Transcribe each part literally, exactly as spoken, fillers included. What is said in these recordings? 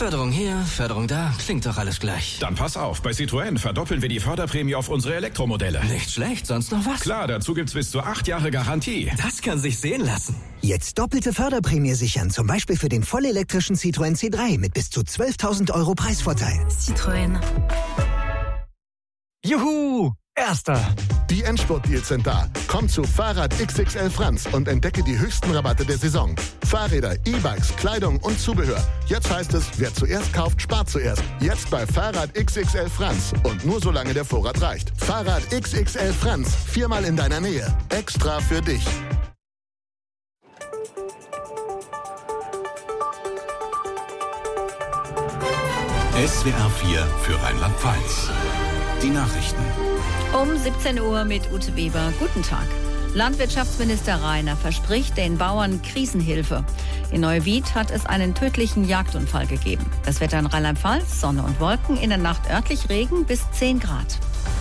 Förderung hier, Förderung da, klingt doch alles gleich. Dann pass auf, bei Citroën verdoppeln wir die Förderprämie auf unsere Elektromodelle. Nicht schlecht, sonst noch was? Klar, dazu gibt's bis zu acht Jahre Garantie. Das kann sich sehen lassen. Jetzt doppelte Förderprämie sichern, zum Beispiel für den vollelektrischen Citroën C drei mit bis zu zwölftausend Euro Preisvorteil. Citroën. Juhu! Erster! Die Endspurt-Deals sind da. Komm zu Fahrrad X X L Franz und entdecke die höchsten Rabatte der Saison. Fahrräder, E-Bikes, Kleidung und Zubehör. Jetzt heißt es, wer zuerst kauft, spart zuerst. Jetzt bei Fahrrad X X L Franz. Und nur solange der Vorrat reicht. Fahrrad X X L Franz. Viermal in deiner Nähe. Extra für dich. S W R vier für Rheinland-Pfalz. Die Nachrichten. Um siebzehn Uhr mit Ute Weber. Guten Tag. Landwirtschaftsminister Rainer verspricht den Bauern Krisenhilfe. In Neuwied hat es einen tödlichen Jagdunfall gegeben. Das Wetter in Rheinland-Pfalz, Sonne und Wolken, in der Nacht örtlich Regen bis zehn Grad.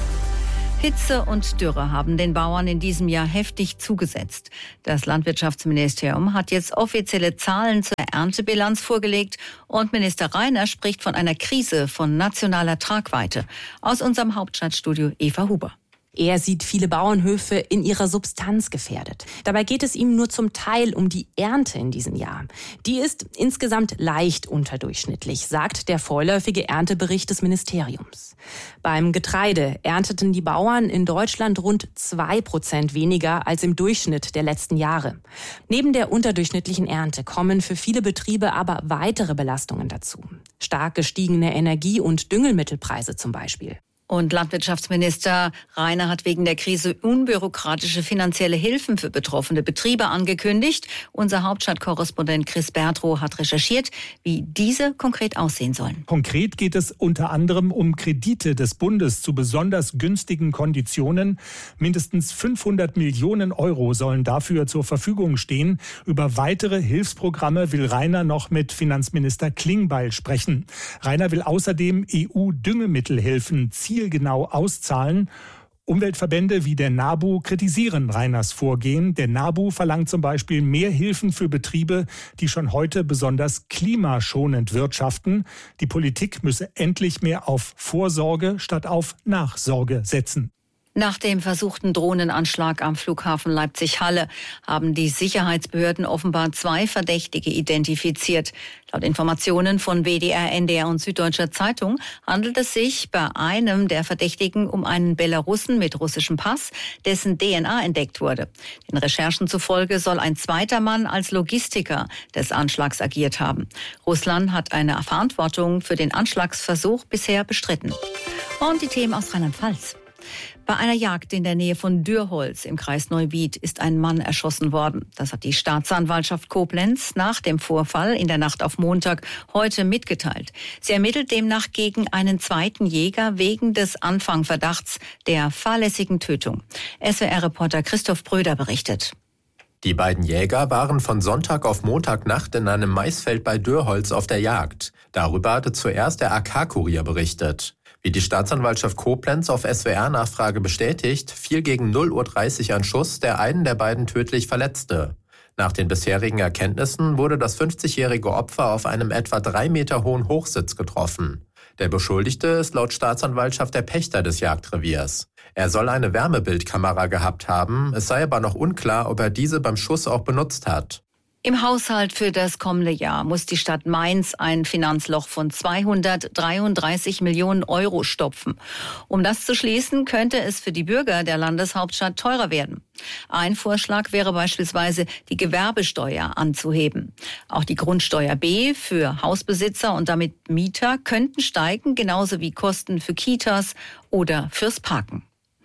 Hitze und Dürre haben den Bauern in diesem Jahr heftig zugesetzt. Das Landwirtschaftsministerium hat jetzt offizielle Zahlen zur Erntebilanz vorgelegt und Minister Rainer spricht von einer Krise von nationaler Tragweite. Aus unserem Hauptstadtstudio Eva Huber. Er sieht viele Bauernhöfe in ihrer Substanz gefährdet. Dabei geht es ihm nur zum Teil um die Ernte in diesem Jahr. Die ist insgesamt leicht unterdurchschnittlich, sagt der vorläufige Erntebericht des Ministeriums. Beim Getreide ernteten die Bauern in Deutschland rund zwei Prozent weniger als im Durchschnitt der letzten Jahre. Neben der unterdurchschnittlichen Ernte kommen für viele Betriebe aber weitere Belastungen dazu. Stark gestiegene Energie- und Düngemittelpreise zum Beispiel. Und Landwirtschaftsminister Rainer hat wegen der Krise unbürokratische finanzielle Hilfen für betroffene Betriebe angekündigt. Unser Hauptstadtkorrespondent Chris Bertrow hat recherchiert, wie diese konkret aussehen sollen. Konkret geht es unter anderem um Kredite des Bundes zu besonders günstigen Konditionen. Mindestens fünfhundert Millionen Euro sollen dafür zur Verfügung stehen. Über weitere Hilfsprogramme will Rainer noch mit Finanzminister Klingbeil sprechen. Rainer will außerdem E U-Düngemittelhilfen zielgenau auszahlen. Umweltverbände wie der NABU kritisieren Rainers Vorgehen. Der NABU verlangt zum Beispiel mehr Hilfen für Betriebe, die schon heute besonders klimaschonend wirtschaften. Die Politik müsse endlich mehr auf Vorsorge statt auf Nachsorge setzen. Nach dem versuchten Drohnenanschlag am Flughafen Leipzig-Halle haben die Sicherheitsbehörden offenbar zwei Verdächtige identifiziert. Laut Informationen von W D R, N D R und Süddeutscher Zeitung handelt es sich bei einem der Verdächtigen um einen Belarussen mit russischem Pass, dessen D N A entdeckt wurde. Den Recherchen zufolge soll ein zweiter Mann als Logistiker des Anschlags agiert haben. Russland hat eine Verantwortung für den Anschlagsversuch bisher bestritten. Und die Themen aus Rheinland-Pfalz. Bei einer Jagd in der Nähe von Dürholz im Kreis Neuwied ist ein Mann erschossen worden. Das hat die Staatsanwaltschaft Koblenz nach dem Vorfall in der Nacht auf Montag heute mitgeteilt. Sie ermittelt demnach gegen einen zweiten Jäger wegen des Anfangverdachts der fahrlässigen Tötung. S W R-Reporter Christoph Bröder berichtet. Die beiden Jäger waren von Sonntag auf Montagnacht in einem Maisfeld bei Dürholz auf der Jagd. Darüber hatte zuerst der A K-Kurier berichtet. Wie die Staatsanwaltschaft Koblenz auf S W R-Nachfrage bestätigt, fiel gegen null Uhr dreißig ein Schuss, der einen der beiden tödlich verletzte. Nach den bisherigen Erkenntnissen wurde das fünfzigjährige Opfer auf einem etwa drei Meter hohen Hochsitz getroffen. Der Beschuldigte ist laut Staatsanwaltschaft der Pächter des Jagdreviers. Er soll eine Wärmebildkamera gehabt haben, es sei aber noch unklar, ob er diese beim Schuss auch benutzt hat. Im Haushalt für das kommende Jahr muss die Stadt Mainz ein Finanzloch von zweihundertdreiunddreißig Millionen Euro stopfen. Um das zu schließen, könnte es für die Bürger der Landeshauptstadt teurer werden. Ein Vorschlag wäre beispielsweise, die Gewerbesteuer anzuheben. Auch die Grundsteuer B für Hausbesitzer und damit Mieter könnten steigen, genauso wie Kosten für Kitas oder fürs Parken.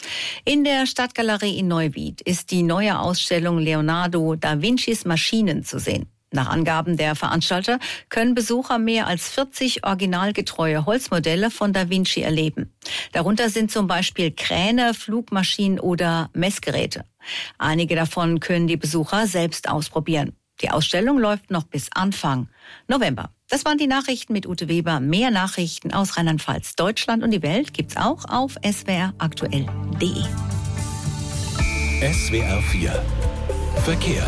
In der Stadtgalerie in Neuwied ist die neue Ausstellung Leonardo da Vincis Maschinen zu sehen. Nach Angaben der Veranstalter können Besucher mehr als vierzig originalgetreue Holzmodelle von Da Vinci erleben. Darunter sind zum Beispiel Kräne, Flugmaschinen oder Messgeräte. Einige davon können die Besucher selbst ausprobieren. Die Ausstellung läuft noch bis Anfang November. Das waren die Nachrichten mit Ute Weber. Mehr Nachrichten aus Rheinland-Pfalz, Deutschland und die Welt gibt's auch auf s w r aktuell punkt d e. S W R vier Verkehr.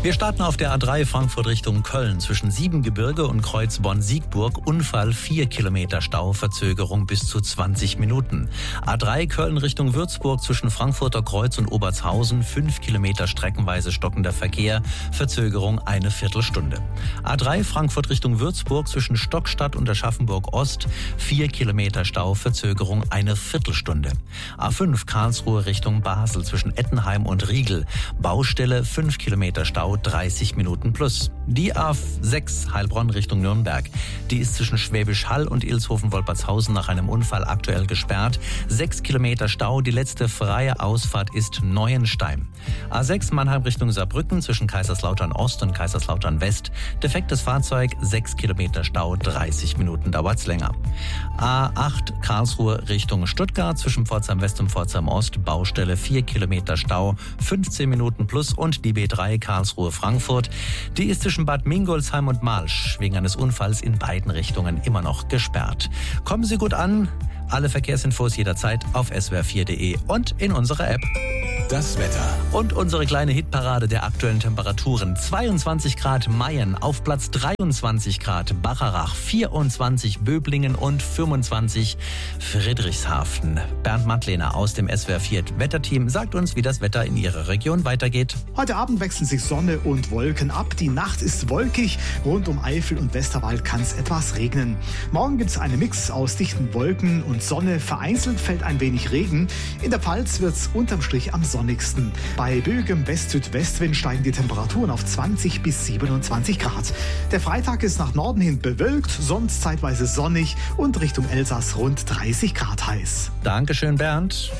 Wir starten auf der A drei Frankfurt Richtung Köln zwischen Siebengebirge und Kreuz Bonn-Siegburg. Unfall, vier Kilometer Stau, Verzögerung bis zu zwanzig Minuten. A drei Köln Richtung Würzburg zwischen Frankfurter Kreuz und Obertshausen, fünf Kilometer streckenweise stockender Verkehr, Verzögerung eine Viertelstunde. A drei Frankfurt Richtung Würzburg zwischen Stockstadt und Aschaffenburg Ost, vier Kilometer Stau, Verzögerung eine Viertelstunde. A fünf Karlsruhe Richtung Basel zwischen Ettenheim und Riegel, Baustelle, fünf Kilometer Stau, dreißig Minuten plus. Die A sechs Heilbronn Richtung Nürnberg, die ist zwischen Schwäbisch Hall und Ilshofen-Wolpertshausen nach einem Unfall aktuell gesperrt. sechs Kilometer Stau, die letzte freie Ausfahrt ist Neuenstein. A sechs Mannheim Richtung Saarbrücken zwischen Kaiserslautern Ost und Kaiserslautern West, defektes Fahrzeug, sechs Kilometer Stau, dreißig Minuten dauert's länger. A acht Karlsruhe Richtung Stuttgart zwischen Pforzheim West und Pforzheim Ost, Baustelle, vier Kilometer Stau, fünfzehn Minuten plus. Und die B drei Karlsruhe Frankfurt, die ist zwischen Bad Mingolsheim und Malsch wegen eines Unfalls in beiden Richtungen immer noch gesperrt. Kommen Sie gut an. Alle Verkehrsinfos jederzeit auf s w r vier punkt d e und in unserer App. Das Wetter. Und unsere kleine Hitparade der aktuellen Temperaturen. zweiundzwanzig Grad Mayen, auf Platz dreiundzwanzig Grad Bacharach, vierundzwanzig Böblingen und fünfundzwanzig Friedrichshafen. Bernd Mattlehner aus dem S W R vier Wetterteam sagt uns, wie das Wetter in Ihrer Region weitergeht. Heute Abend wechseln sich Sonne und Wolken ab. Die Nacht ist wolkig. Rund um Eifel und Westerwald kann es etwas regnen. Morgen gibt es einen Mix aus dichten Wolken und Sonne. Vereinzelt fällt ein wenig Regen. In der Pfalz wird es unterm Strich am sonnigsten. Bei böigem West-Südwestwind steigen die Temperaturen auf zwanzig bis siebenundzwanzig Grad. Der Freitag ist nach Norden hin bewölkt, sonst zeitweise sonnig und Richtung Elsass rund dreißig Grad heiß. Dankeschön, Bernd.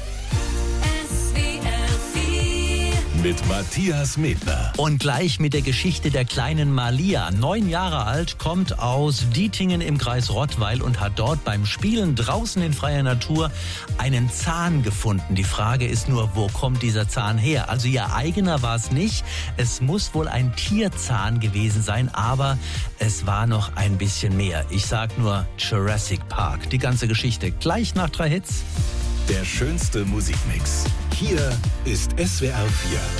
Mit Matthias Medner. Und gleich mit der Geschichte der kleinen Malia. Neun Jahre alt, kommt aus Dietingen im Kreis Rottweil und hat dort beim Spielen draußen in freier Natur einen Zahn gefunden. Die Frage ist nur, wo kommt dieser Zahn her? Also ihr eigener war es nicht. Es muss wohl ein Tierzahn gewesen sein, aber es war noch ein bisschen mehr. Ich sag nur Jurassic Park. Die ganze Geschichte gleich nach drei Hits. Der schönste Musikmix. Hier ist S W R vier.